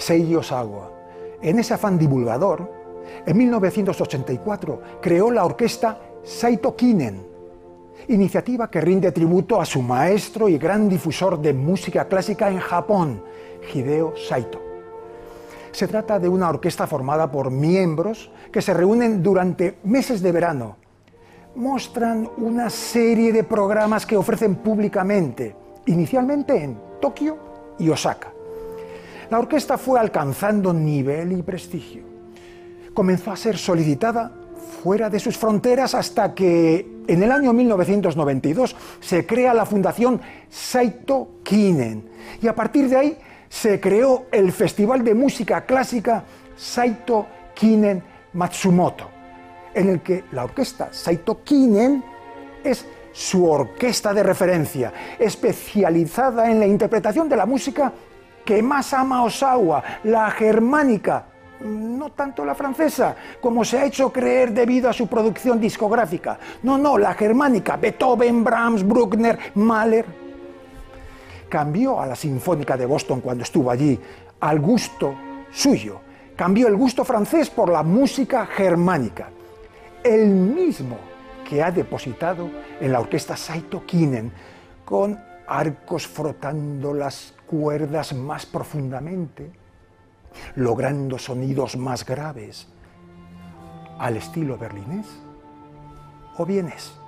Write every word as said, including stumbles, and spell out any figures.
Seiji Osawa, en ese afán divulgador, en mil novecientos ochenta y cuatro creó la orquesta Saito Kinen, iniciativa que rinde tributo a su maestro y gran difusor de música clásica en Japón, Hideo Saito. Se trata de una orquesta formada por miembros que se reúnen durante meses de verano. Muestran una serie de programas que ofrecen públicamente, inicialmente en Tokio y Osaka. La orquesta fue alcanzando nivel y prestigio. Comenzó a ser solicitada fuera de sus fronteras hasta que en el año mil novecientos noventa y dos se crea la Fundación Saito Kinen y a partir de ahí se creó el Festival de Música Clásica Saito Kinen Matsumoto, en el que la orquesta Saito Kinen es su orquesta de referencia, especializada en la interpretación de la música que más ama Osawa, la germánica, no tanto la francesa, como se ha hecho creer debido a su producción discográfica. No, no, la germánica, Beethoven, Brahms, Bruckner, Mahler. Cambió a la Sinfónica de Boston cuando estuvo allí, al gusto suyo. Cambió el gusto francés por la música germánica. El mismo que ha depositado en la orquesta Saito Kinen, con arcos frotando las cuerdas más profundamente, logrando sonidos más graves, al estilo berlinés o vienés.